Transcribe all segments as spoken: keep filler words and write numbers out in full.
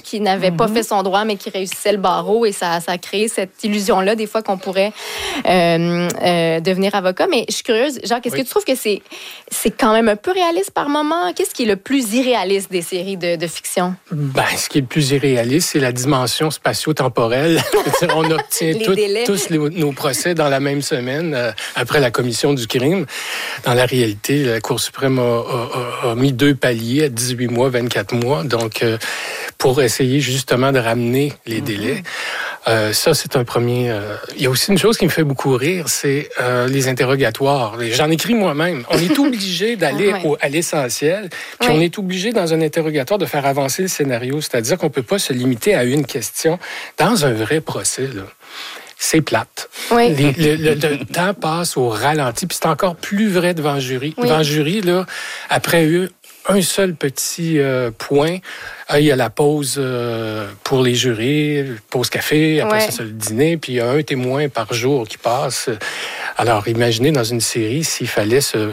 qui n'avait mm-hmm. pas fait son droit, mais qui réussissait le barreau. Et ça, ça a créé cette illusion-là, des fois, qu'on pourrait euh, euh, devenir avocat. Mais je suis curieuse, Jacques, est-ce oui. que tu trouves que c'est, c'est quand même un peu réaliste par moment? Qu'est-ce qui est le plus irréaliste des séries de, de fiction? Ben, ce qui est le plus irréaliste, c'est la dimension spatio-temporelle. On obtient tout, tous les, nos procès dans la même semaine euh, après la commission du crime. Dans la réalité, la Cour suprême a, a, a, a mis deux paliers à dix-huit mois, vingt-quatre mois, donc euh, pour essayer justement de ramener les mm-hmm. délais. Euh, ça, c'est un premier... Euh... Il y a aussi une chose qui me fait beaucoup rire, c'est euh, les interrogatoires. J'en écris moi-même. On est obligé d'aller ouais. au, à l'essentiel, puis oui. on est obligé, dans un interrogatoire, de faire avancer le scénario. C'est-à-dire qu'on ne peut pas se limiter à une question. Dans un vrai procès, là, c'est plate. Oui. Les, le, le, le temps passe au ralenti, puis c'est encore plus vrai devant le jury. Oui. Devant le jury, là, après eux, un seul petit euh, point. Il y a la pause euh, pour les jurés, pause café, après ouais. ça, c'est le dîner, puis il y a un témoin par jour qui passe. Alors, imaginez dans une série, s'il fallait se,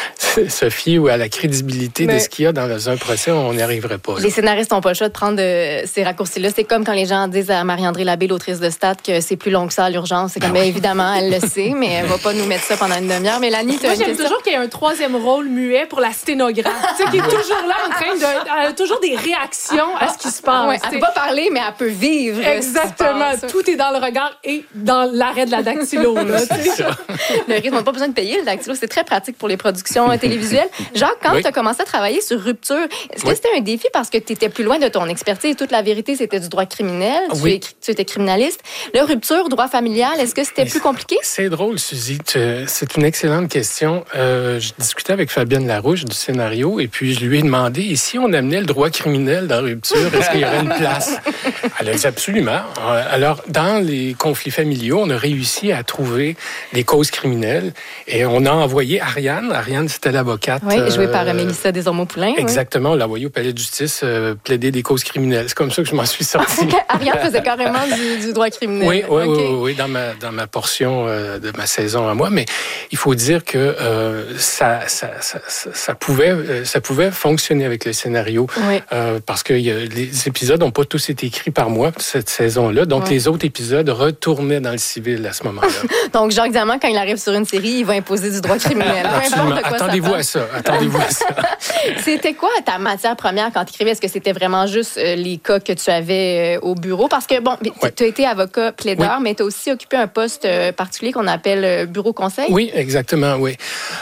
se fier à la crédibilité mais de ce qu'il y a dans un procès, on n'y arriverait pas. Là. Les scénaristes n'ont pas le choix de prendre de, ces raccourcis-là. C'est comme quand les gens disent à Marie-André Labbé, l'autrice de Stat, que c'est plus long que ça à l'urgence. C'est comme, ben, bien évidemment, elle le sait, mais elle ne va pas nous mettre ça pendant une demi-heure. Mélanie, tu as Moi, une j'aime question? toujours qu'il y ait un troisième rôle muet pour la sténographe. Tu sais, qui est toujours là en train de... Elle a toujours des réactions à ce qui se passe. Ouais, elle ne peut pas parler, mais elle peut vivre. Exactement. Tout est dans le regard et dans l'arrêt de la dactylo. Là, le rythme, on n'a pas besoin de payer le dactylo. C'est très pratique pour les productions télévisuelles. Jacques, quand oui. tu as commencé à travailler sur Rupture, est-ce que oui. c'était un défi parce que tu étais plus loin de ton expertise? Toute la vérité, c'était du droit criminel. Oui. Tu, tu étais criminaliste. Le Rupture, droit familial, est-ce que c'était mais plus compliqué? C'est drôle, Suzy. C'est une excellente question. Euh, je discutais avec Fabienne Larouche du scénario et puis je lui ai demandé, et si on amenait le droit criminel dans Rupture, est-ce qu'il y aurait une place? Elle a dit absolument. Alors, dans les conflits familiaux, on a réussi à trouver des causes criminelles et on a envoyé Ariane. Ariane, c'était l'avocate. Oui, jouée euh, par Mélissa Desormeaux-Poulain. Exactement, oui. on l'a envoyée au palais de justice euh, plaider des causes criminelles. C'est comme ça que je m'en suis sorti. Ariane faisait carrément du, du droit criminel. Oui, oui, okay. oui, oui, dans ma, dans ma portion euh, de ma saison à moi. Mais il faut dire que euh, ça, ça, ça, ça, ça, pouvait, ça pouvait fonctionner avec le scénario oui. euh, parce que y a, les épisodes n'ont pas tous été écrits par moi cette saison-là. Donc, oui. les autres épisodes retournaient dans le civil à ce moment-là. Donc, Jacques Diamant, quand il arrive sur une série, il va imposer du droit criminel. Absolument. Attendez-vous à ça. Attendez-vous à ça. C'était quoi ta matière première quand tu écrivais? Est-ce que c'était vraiment juste euh, les cas que tu avais euh, au bureau? Parce que, bon, oui. tu as été avocat plaideur, oui. mais tu as aussi occupé un poste euh, particulier qu'on appelle euh, bureau conseil. Oui, exactement, oui.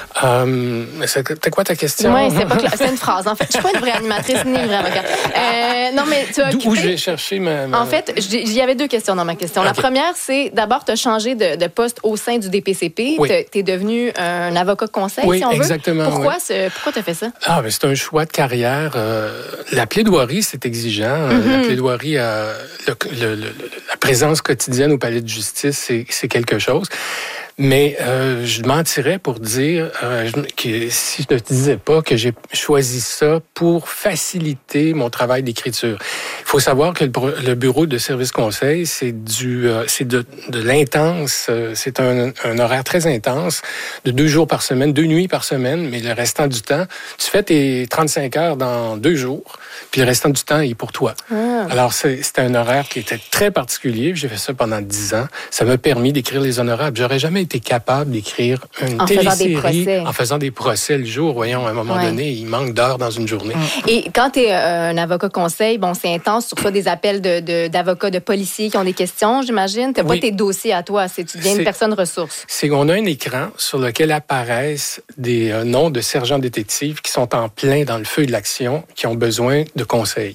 Euh, c'était quoi ta question? Oui, c'est pas clair. C'est une phrase. En fait, je suis pas une vraie animatrice ni une vraie avocate. Euh, non, mais tu as occupé... D'où je vais chercher ma... ma... En fait, il y avait deux questions dans ma question. Okay. La première, c'est d'abord, tu as changé de, de poste au sein du D P C P. Oui. Tu es devenu un avocat conseil, oui, si on veut. Exactement. Pourquoi, oui. ce, pourquoi tu as fait ça? Ah, ben, c'est un choix de carrière. Euh, la plaidoirie, c'est exigeant. Mm-hmm. La plaidoirie, euh, le, le, le, la présence quotidienne au palais de justice, c'est, c'est quelque chose. Mais euh, je mentirais pour dire euh, que si je ne te disais pas que j'ai choisi ça pour faciliter mon travail d'écriture. Il faut savoir que le, le bureau de service conseil, c'est du, euh, c'est de, de l'intense. Euh, c'est un, un horaire très intense, de deux jours par semaine, deux nuits par semaine, mais le restant du temps, tu fais tes trente-cinq heures dans deux jours, puis le restant du temps est pour toi. Ah. Alors c'est, c'était un horaire qui était très particulier. J'ai fait ça pendant dix ans. Ça m'a permis d'écrire les honorables. J'aurais jamais été capable d'écrire une en télésérie faisant en faisant des procès le jour. Voyons, à un moment ouais. donné, il manque d'heures dans une journée. Et quand tu es euh, un avocat conseil, bon, c'est intense. Tu reçois des appels de, de, d'avocats, de policiers qui ont des questions, j'imagine. Tu n'as oui. pas tes dossiers à toi. C'est, tu deviens une personne ressource. C'est qu'on a un écran sur lequel apparaissent des euh, noms de sergents détectives qui sont en plein dans le feu de l'action, qui ont besoin de conseils.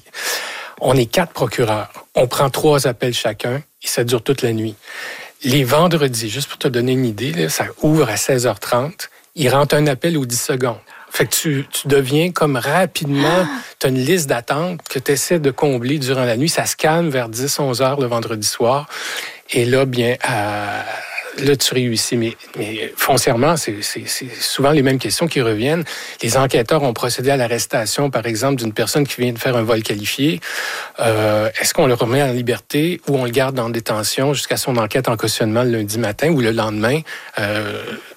On est quatre procureurs. On prend trois appels chacun et ça dure toute la nuit. Les vendredis, juste pour te donner une idée, là, ça ouvre à seize heures trente. Il rentre un appel aux dix secondes. Fait que tu, tu deviens comme rapidement, tu as une liste d'attente que tu essaies de combler durant la nuit. Ça se calme vers dix, onze heures le vendredi soir. Et là, bien, euh, là, tu réussis. Mais, mais foncièrement, c'est, c'est, c'est souvent les mêmes questions qui reviennent. Les enquêteurs ont procédé à l'arrestation, par exemple, d'une personne qui vient de faire un vol qualifié. Euh, est-ce qu'on le remet en liberté ou on le garde en détention jusqu'à son enquête en cautionnement le lundi matin ou le lendemain? Euh,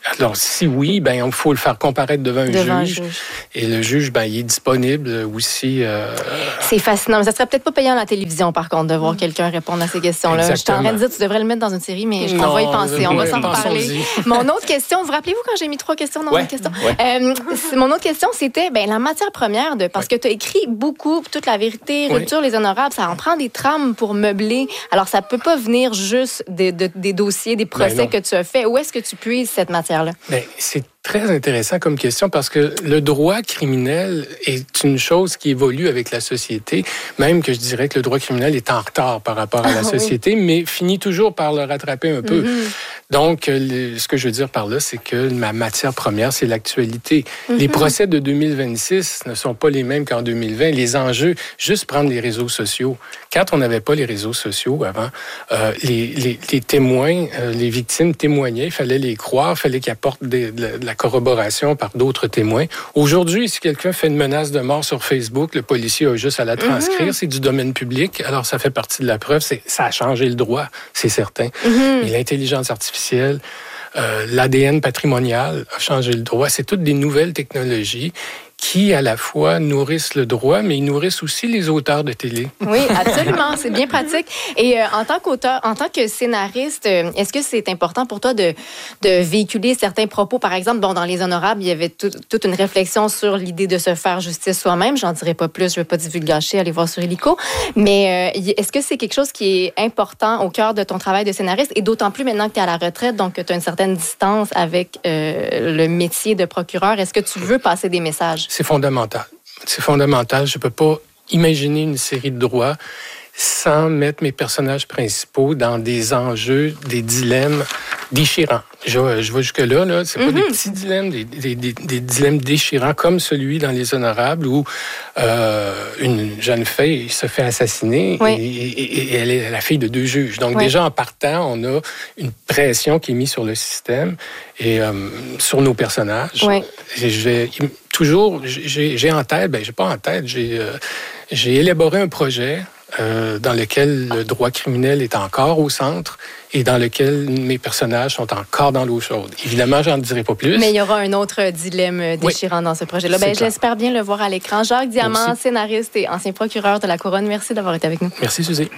Alors, si oui, ben il faut le faire comparaître devant un devant juge. Un juge. Et le juge, ben il est disponible aussi. Euh... C'est fascinant. Mais ça serait peut-être pas payant à la télévision, par contre, de voir mmh. quelqu'un répondre à ces questions-là. Je t'en train de dire, tu devrais le mettre dans une série, mais je, on va y penser. On va s'en reparler. Mon autre question, vous rappelez-vous quand j'ai mis trois questions dans ouais. une question? Ouais. Euh, mon autre question, c'était ben, la matière première, de, parce ouais. que tu as écrit beaucoup, toute la vérité, rupture, ouais. les honorables, ça en prend des trames pour meubler. Alors, ça peut pas venir juste des, de, des dossiers, des procès ben que tu as faits. Où est-ce que tu puises cette matière-là? Ben, c'est très intéressant comme question parce que le droit criminel est une chose qui évolue avec la société, même que je dirais que le droit criminel est en retard par rapport à la société, oui. mais finit toujours par le rattraper un peu. Mm-hmm. Donc, le, ce que je veux dire par là, c'est que ma matière première, c'est l'actualité. Mm-hmm. Les procès de deux mille vingt-six ne sont pas les mêmes qu'en deux mille vingt. Les enjeux, juste prendre les réseaux sociaux. Quand on n'avait pas les réseaux sociaux avant, euh, les, les, les témoins, euh, les victimes témoignaient, il fallait les croire, il fallait qu'ils apportent des, de, de la corroboration par d'autres témoins. Aujourd'hui, si quelqu'un fait une menace de mort sur Facebook, le policier a juste à la transcrire. Mm-hmm. C'est du domaine public, alors ça fait partie de la preuve. C'est, ça a changé le droit, c'est certain. Mm-hmm. Mais l'intelligence artificielle, euh, l'A D N patrimonial a changé le droit. C'est toutes des nouvelles technologies qui, à la fois, nourrissent le droit, mais ils nourrissent aussi les auteurs de télé. Oui, absolument. C'est bien pratique. Et euh, en tant qu'auteur, en tant que scénariste, euh, est-ce que c'est important pour toi de, de véhiculer certains propos? Par exemple, bon, dans Les Honorables, il y avait tout, toute une réflexion sur l'idée de se faire justice soi-même. J'en dirai pas plus, je ne vais pas divulgacher, allez voir sur Illico. Mais euh, est-ce que c'est quelque chose qui est important au cœur de ton travail de scénariste? Et d'autant plus maintenant que tu es à la retraite, donc que tu as une certaine distance avec euh, le métier de procureur. Est-ce que tu veux passer des messages? C'est fondamental. C'est fondamental. Je ne peux pas imaginer une série de droits sans mettre mes personnages principaux dans des enjeux, des dilemmes déchirants. Je, je vais jusque-là, là. C'est mm-hmm. pas des petits dilemmes, des, des, des, des dilemmes déchirants comme celui dans Les Honorables où euh, une jeune fille se fait assassiner oui. et, et, et elle est la fille de deux juges. Donc oui. déjà, en partant, on a une pression qui est mise sur le système et euh, sur nos personnages. Oui. Et je vais toujours, j'ai, j'ai en tête, ben j'ai pas en tête, j'ai, euh, j'ai élaboré un projet Euh, dans lequel le droit criminel est encore au centre et dans lequel mes personnages sont encore dans l'eau chaude. Évidemment, j'en dirai pas plus. Mais il y aura un autre dilemme déchirant oui. dans ce projet-là. Ben, j'espère bien le voir à l'écran. Jacques Diamant, Merci. Scénariste et ancien procureur de la Couronne. Merci d'avoir été avec nous. Merci, Suzy.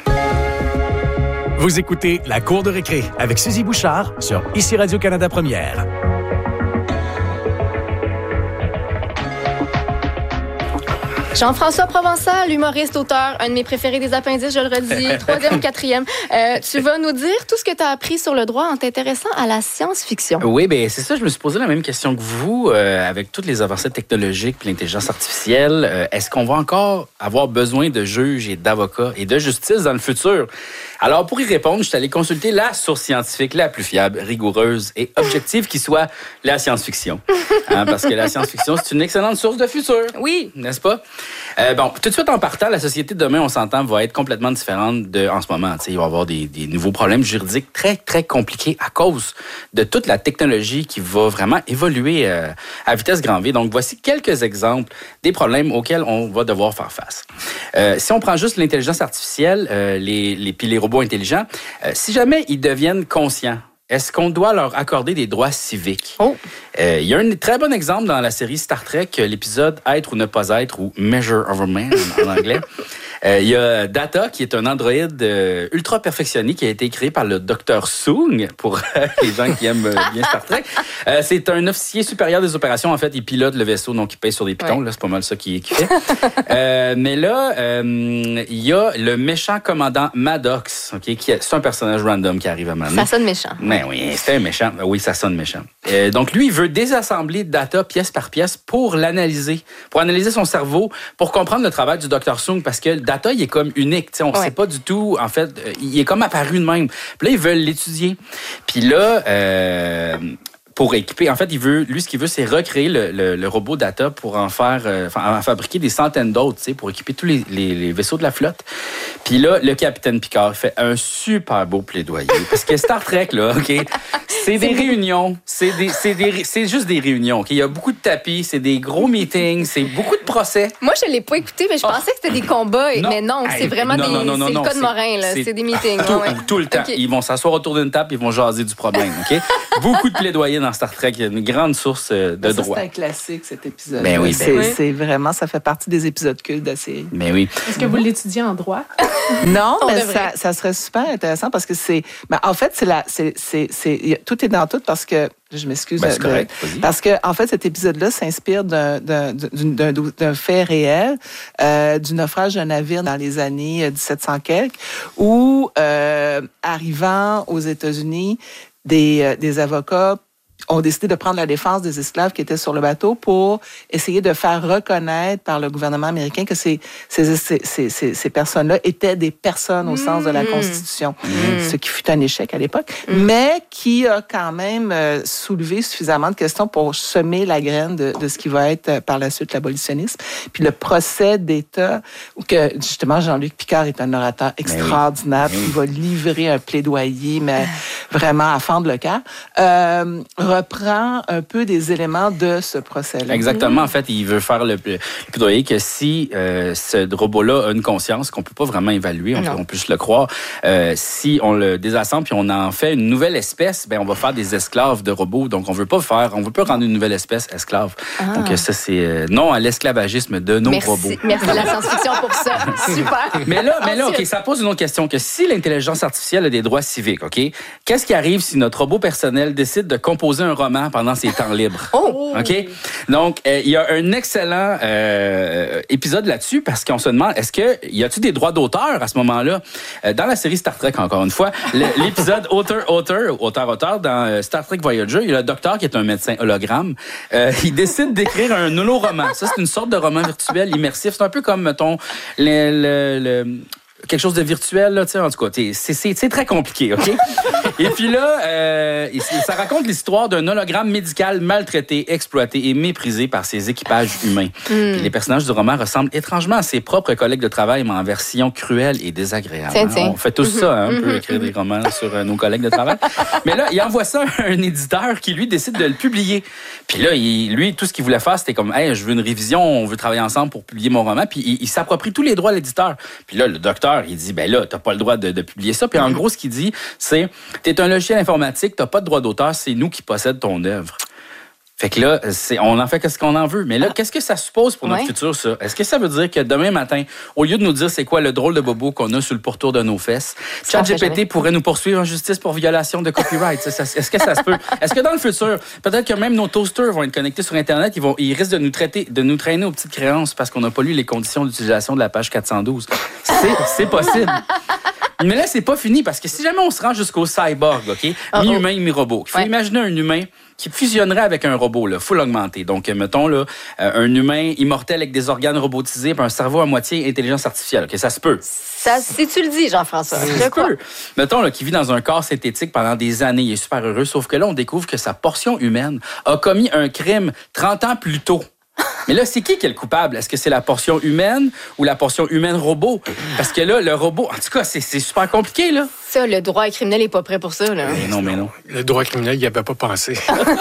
Vous écoutez La Cour de récré avec Suzy Bouchard sur Ici Radio-Canada Première. Jean-François Provençal, humoriste, auteur, un de mes préférés des appendices, je le redis, troisième ou quatrième. Euh, tu vas nous dire tout ce que tu as appris sur le droit en t'intéressant à la science-fiction. Oui, bien, c'est ça. Je me suis posé la même question que vous. Euh, avec toutes les avancées technologiques et l'intelligence artificielle, euh, est-ce qu'on va encore avoir besoin de juges et d'avocats et de justice dans le futur? Alors, pour y répondre, je suis allé consulter la source scientifique la plus fiable, rigoureuse et objective qui soit la science-fiction. Hein, parce que la science-fiction, c'est une excellente source de futur. Oui, n'est-ce pas? Euh, bon, tout de suite en partant, la société de demain, on s'entend, va être complètement différente de en ce moment. T'sais, il va y avoir des, des nouveaux problèmes juridiques très, très compliqués à cause de toute la technologie qui va vraiment évoluer euh, à vitesse grand V. Donc, voici quelques exemples des problèmes auxquels on va devoir faire face. Euh, si on prend juste l'intelligence artificielle, euh, les, les, puis les robots intelligents, euh, si jamais ils deviennent conscients, est-ce qu'on doit leur accorder des droits civiques? Oh. Euh, il y a un très bon exemple dans la série Star Trek, l'épisode Être ou ne pas être, ou Measure of a Man en anglais. Euh, il y a Data, qui est un androïde euh, ultra perfectionné, qui a été créé par le docteur Soong, pour euh, les gens qui aiment euh, bien Star Trek. Euh, c'est un officier supérieur des opérations. En fait, il pilote le vaisseau, donc il pèse sur des pitons. Ouais. Là, c'est pas mal ça qu'il, qu'il fait. euh, mais là, euh, il y a le méchant commandant Maddox, okay, qui est, c'est un personnage random qui arrive à Manon. Ça sonne méchant. Mais oui, c'est un méchant. Oui, ça sonne méchant. Euh, donc, lui, il veut désassembler Data pièce par pièce pour l'analyser, pour analyser son cerveau, pour comprendre le travail du docteur Soong, parce que Data, il est comme unique. On ne ouais. sait pas du tout, en fait, il est comme apparu de même. Puis là, ils veulent l'étudier. Puis là, euh, pour équiper, en fait, il veut, lui, ce qu'il veut, c'est recréer le, le, le robot Data pour en faire, euh, en fabriquer des centaines d'autres, pour équiper tous les, les, les vaisseaux de la flotte. Puis là, le capitaine Picard fait un super beau plaidoyer. Parce que Star Trek, là, OK, c'est des réunions. C'est, des, c'est, des, c'est juste des réunions, OK? Il y a beaucoup de tapis, c'est des gros meetings, c'est beaucoup de procès. Moi, je ne l'ai pas écouté, mais je oh. pensais que c'était des combats. Non. Mais non, c'est vraiment non, des... Non, non, non, c'est non, le cas de Morin, là. C'est, c'est des meetings. Tout, ouais. tout le temps. Okay. Ils vont s'asseoir autour d'une table et ils vont jaser du problème, OK? Beaucoup de plaidoyer dans Star Trek. Il y a une grande source de ça, droit. C'est un classique, cet épisode. Ben oui, ben c'est, oui. c'est vraiment, ça fait partie des épisodes cultes de la série. Mais oui. Est-ce que vous l'étudiez en droit? Non, On mais devrait. ça, ça serait super intéressant parce que c'est... Ben, en fait, c'est la, c'est, c'est, c'est, y a- tout est dans tout parce que... Je m'excuse. Ben, c'est de- correct, vas-y. parce que, en fait, cet épisode-là s'inspire d'un, d'un, d'un, d'un, d'un fait réel, euh, du naufrage d'un navire dans les années dix-sept cents quelques, où, euh, arrivant aux États-Unis, des, euh, des avocats ont décidé de prendre la défense des esclaves qui étaient sur le bateau pour essayer de faire reconnaître par le gouvernement américain que ces, ces, ces, ces, ces, ces personnes-là étaient des personnes au sens de la Constitution, ce qui fut un échec à l'époque, mais qui a quand même euh, soulevé suffisamment de questions pour semer la graine de, de ce qui va être euh, par la suite l'abolitionnisme. Puis le procès d'État, où que justement Jean-Luc Picard est un orateur extraordinaire, oui. qui va livrer un plaidoyer, mais vraiment à fendre le cœur, euh, reprend un peu des éléments de ce procès-là. Exactement. En fait, il veut faire le, le plaidoyer que si euh, ce robot-là a une conscience qu'on peut pas vraiment évaluer, on, on peut juste le croire, euh, si on le désassemble puis on en fait une nouvelle espèce, ben on va faire des esclaves de robots. Donc on veut pas faire, on veut pas rendre une nouvelle espèce esclave. Ah. Donc ça c'est euh, non à l'esclavagisme de nos Merci, robots. merci à la science-fiction pour ça. Super. Mais là, mais là, ok, Ensuite. ça pose une autre question que si l'intelligence artificielle a des droits civiques, ok, qu'est-ce qui arrive si notre robot personnel décide de composer un roman pendant ses temps libres? Oh! OK? Donc, euh, il y a un excellent euh, épisode là-dessus parce qu'on se demande, est-ce que y a-t-il des droits d'auteur à ce moment-là? Euh, dans la série Star Trek, encore une fois, le- l'épisode auteur-auteur, auteur-auteur, dans euh, Star Trek Voyager, il y a le docteur qui est un médecin hologramme. Euh, il décide d'écrire un holoroman. Ça, c'est une sorte de roman virtuel immersif. C'est un peu comme, mettons, le... le, le quelque chose de virtuel, là, tu sais, en tout cas, c'est, c'est, c'est très compliqué, OK? Et puis là, euh, ça raconte l'histoire d'un hologramme médical maltraité, exploité et méprisé par ses équipages humains. Mm. Puis les personnages du roman ressemblent étrangement à ses propres collègues de travail, mais en version cruelle et désagréable. Tiens, Hein? tiens. On fait tous ça, hein, on peut écrire des romans sur euh, nos collègues de travail. Mais là, il envoie ça à un éditeur qui, lui, décide de le publier. Puis là, il, lui, tout ce qu'il voulait faire, c'était comme, hey, je veux une révision, on veut travailler ensemble pour publier mon roman. Puis il, il s'approprie tous les droits à l'éditeur. Puis là, le docteur, il dit, ben là, t'as pas le droit de, de publier ça. Puis en gros, ce qu'il dit, c'est, t'es un logiciel informatique, t'as pas de droit d'auteur, c'est nous qui possèdent ton œuvre. Fait que là, c'est, on en fait qu'est-ce qu'on en veut. Mais là, ah. qu'est-ce que ça suppose pour notre ouais. futur, ça? Est-ce que ça veut dire que demain matin, au lieu de nous dire c'est quoi le drôle de bobo qu'on a sur le pourtour de nos fesses, ChatGPT pourrait nous poursuivre en justice pour violation de copyright? Ça, ça, est-ce que ça se peut? Est-ce que dans le futur, peut-être que même nos toasters vont être connectés sur Internet, ils, vont, ils risquent de nous traiter, de nous traîner aux petites créances parce qu'on n'a pas lu les conditions d'utilisation de la page quatre cent douze? C'est, c'est possible. Mais là, c'est pas fini parce que si jamais on se rend jusqu'au cyborg, OK? Oh, Mi-humain, mi-robot. Il faut ouais. imaginer un humain qui fusionnerait avec un robot, là, full augmenté. Donc, mettons, là, un humain immortel avec des organes robotisés et un cerveau à moitié intelligence artificielle. OK, ça se peut. Ça, si tu le dis, Jean-François. Ça Je se crois. peut. Mettons, là, qui vit dans un corps synthétique pendant des années. Il est super heureux. Sauf que là, on découvre que sa portion humaine a commis un crime trente ans plus tôt. Mais là, c'est qui qui est le coupable? Est-ce que c'est la portion humaine ou la portion humaine-robot? Parce que là, le robot, en tout cas, c'est, c'est super compliqué, là. Ça, le droit criminel n'est pas prêt pour ça, là. Mais non, mais non. Le droit criminel, il n'y avait pas pensé.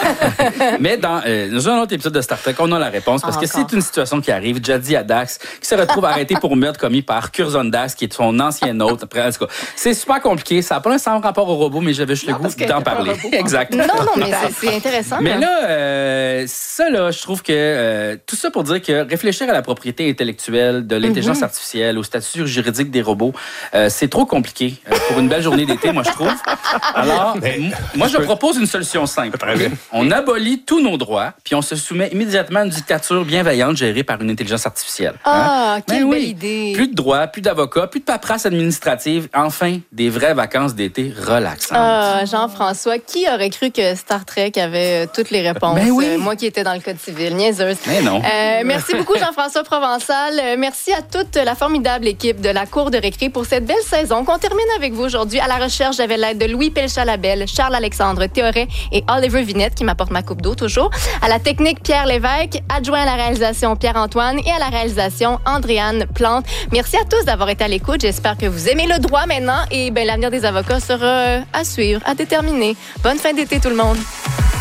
Mais dans, euh, dans un autre épisode de Star Trek, on a la réponse parce Ah, que encore. c'est une situation qui arrive. Jadzia Dax, qui se retrouve arrêté pour meurtre commis par Curzon Dax, qui est son ancien hôte. Après, en tout cas, c'est super compliqué. Ça n'a pas un rapport au robot, mais j'avais juste le Non, goût parce qu'elle d'en était pas parler. un robot. Exact. Non, non, mais c'est, c'est intéressant. Mais là. là, euh, ça, là, je trouve que euh, tout ça pour dire que réfléchir à la propriété intellectuelle de l'intelligence Mm-hmm. artificielle, au statut juridique des robots, euh, c'est trop compliqué euh, pour une belle journée d'été, moi, je trouve. Alors, m- moi, je propose une solution simple. On abolit tous nos droits, puis on se soumet immédiatement à une dictature bienveillante gérée par une intelligence artificielle. Ah, Hein? quelle Ben belle oui. idée. Plus de droits, plus d'avocats, plus de paperasse administrative. Enfin, des vraies vacances d'été relaxantes. Ah, Jean-François, qui aurait cru que Star Trek avait euh, toutes les réponses? Ben oui. Euh, moi qui étais dans le code civil, niaiseuse. Mais non. Euh, merci beaucoup, Jean-François Provençal. Euh, merci à toute la formidable équipe de la Cour de récré pour cette belle saison qu'on termine avec vous aujourd'hui. À la recherche, j'avais l'aide de Louis Pelchalabelle, Charles-Alexandre Théoret et Oliver Vinette qui m'apporte ma coupe d'eau toujours. À la technique, Pierre Lévesque, adjoint à la réalisation, Pierre-Antoine et à la réalisation, Andréane Plante. Merci à tous d'avoir été à l'écoute. J'espère que vous aimez le droit maintenant et ben, l'avenir des avocats sera euh, à suivre, à déterminer. Bonne fin d'été tout le monde.